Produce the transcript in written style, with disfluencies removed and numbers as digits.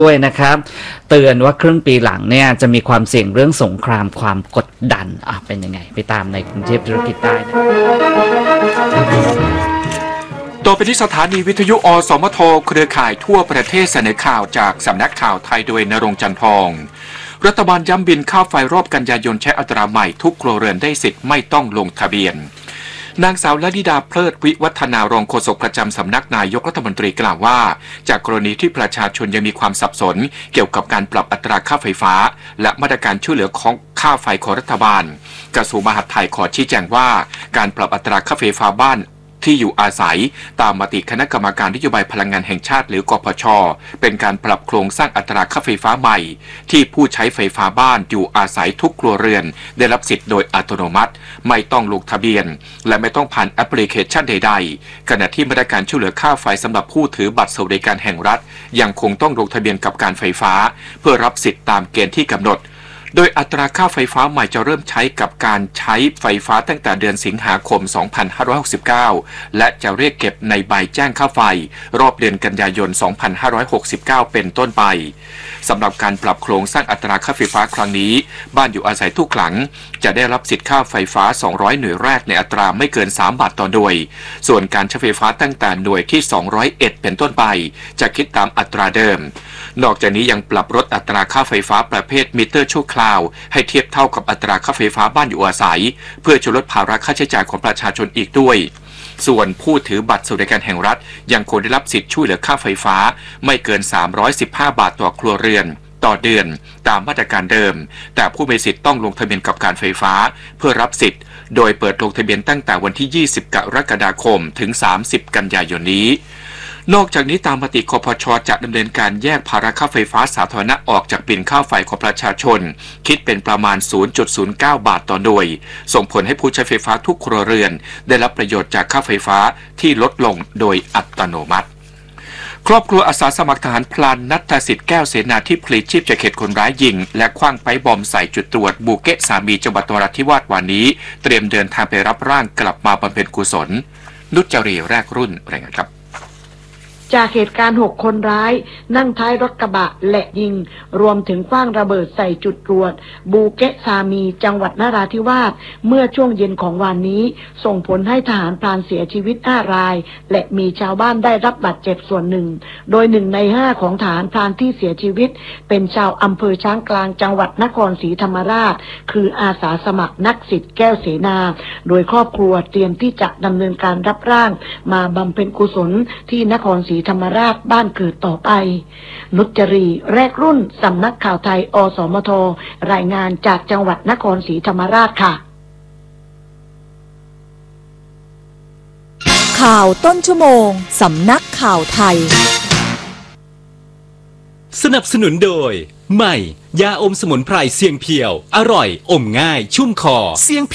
ด้วยนะครับเตือนว่าครึ่งปีหลังเนี่ยจะมีความเสี่ยงเรื่องสงครามความกดดันเป็นยังไงไปตามในกรุงเทพธุรกิจได้นะต่อไปที่สถานีวิทยุอสมทเครือข่ายทั่วประเทศเสนอข่าวจากสำนักข่าวไทยโดยณรงค์ จันทองรัฐบาลย้ำบินค่าไฟรอบกันยายนใช้อัตราใหม่ทุกครัวเรือนได้สิทธิ์ไม่ต้องลงทะเบียนนางสาวลลิดาเพลิดวิวัฒนารองโฆษกประจำสำนักนายกรัฐมนตรีกล่าวว่าจากกรณีที่ประชาชนยังมีความสับสนเกี่ยวกับการปรับอัตราค่าไฟฟ้าและมาตรการช่วยเหลือของค่าไฟของรัฐบาลกระทรวงมหาดไทยขอชี้แจงว่าการปรับอัตราค่าไฟฟ้าบ้านที่อยู่อาศัยตามมติคณะกรรมการนโยบายพลังงานแห่งชาติหรือกพช.เป็นการปรับโครงสร้างอัตราค่าไฟฟ้าใหม่ที่ผู้ใช้ไฟฟ้าบ้านอยู่อาศัยทุกครัวเรือนได้รับสิทธิ์โดยอัตโนมัติไม่ต้องลงทะเบียนและไม่ต้องผ่านแอปพลิเคชันใดๆขณะที่มาตรการช่วยเหลือค่าไฟสำหรับผู้ถือบัตรสวัสดิการแห่งรัฐยังคงต้องลงทะเบียนกับการไฟฟ้าเพื่อรับสิทธิ์ตามเกณฑ์ที่กำหนดโดยอัตราค่าไฟฟ้าใหม่จะเริ่มใช้กับการใช้ไฟฟ้าตั้งแต่เดือนสิงหาคม 2569 และจะเรียกเก็บในใบแจ้งค่าไฟรอบเดือนกันยายน 2569 เป็นต้นไปสำหรับการปรับโครงสร้างอัตราค่าไฟฟ้าครั้งนี้บ้านอยู่อาศัยทุกหลังจะได้รับสิทธิ์ค่าไฟฟ้า 200 หน่วยแรกในอัตราไม่เกิน 3 บาทต่อหน่วยส่วนการใช้ไฟฟ้าตั้งแต่หน่วยที่ 201 เป็นต้นไปจะคิดตามอัตราเดิมนอกจากนี้ยังปรับลดอัตราค่าไฟฟ้าประเภทมิเตอร์ชั่วคราวให้เทียบเท่ากับอัตราค่าไฟฟ้าบ้านอยู่อาศัยเพื่อช่วยลดภาระค่าใช้จ่ายของประชาชนอีกด้วยส่วนผู้ถือบัตรสวัสดิการแห่งรัฐยังคงได้รับสิทธิ์ช่วยเหลือค่าไฟฟ้าไม่เกิน315 บาทต่อครัวเรือนต่อเดือนตามมาตรการเดิมแต่ผู้มีสิทธิ์ต้องลงทะเบียนกับการไฟฟ้าเพื่อรับสิทธิ์โดยเปิดลงทะเบียนตั้งแต่วันที่ 20 กรกฎาคมถึง 30 กันยายนนี้นอกจากนี้ตามมติคพช.จะดำเนินการแยกภาระค่าไฟฟ้าสาธารณะออกจากบิลค่าไฟของประชาชนคิดเป็นประมาณ 0.09 บาทต่อหน่วยส่งผลให้ผู้ใช้ไฟฟ้าทุกครัวเรือนได้รับประโยชน์จากค่าไฟฟ้าที่ลดลงโดยอัตโนมัติครอบครัวอาสาสมัครทหารพลานณัฐสิทธิ์แก้วเสนาที่พลีชีพจากเหตุคนร้ายยิงและขว้างไปบอมใส่จุดตรวจบูเกะสามีจังหวัดนราธิวาสวันนี้เตรียมเดินทางไปรับร่างกลับมาบำเพ็ญกุศลนุชจรีแรกรุ่นรายงานครับจากเหตุการณ์6 คนร้ายนั่งท้ายรถกระบะและยิงรวมถึงขว้างระเบิดใส่จุดตรวจบูเกะซามีจังหวัดนราธิวาสเมื่อช่วงเย็นของวันนี้ส่งผลให้ทหารพรานเสียชีวิต5 รายและมีชาวบ้านได้รับบาดเจ็บส่วนหนึ่งโดย1 ใน 5ของทหารพรานที่เสียชีวิตเป็นชาวอำเภอช้างกลางจังหวัดนครศรีธรรมราชคืออาสาสมัครนักสิทธิ์แก้วเสนาโดยครอบครัวเตรียมที่จะดำเนินการรับร่างมาบำเพ็ญกุศลที่นครศรีธรรมราชบ้านเกิดต่อไปนุชจรีแรกรุ่นสำนักข่าวไทยอสมทรายงานจากจังหวัดนครศรีธรรมราชค่ะข่าวต้นชั่วโมงสำนักข่าวไทยสนับสนุนโดยใหม่ยาอมสมุนไพรเสียงเพียวอร่อยอมง่ายชุ่มคอเสียง